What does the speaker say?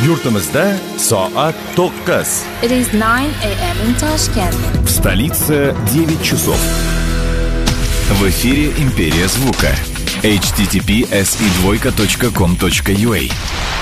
Yurtimizda soat 9. It is 9 a.m. in Tashkent. В столице 9 часов. В эфире «Империя звука». https://com.ua